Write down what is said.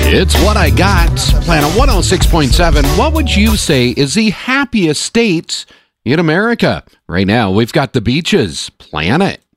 It's What I Got, Planet 106.7. What would you say is the happiest state in America? Right now, we've got the beaches, Planet.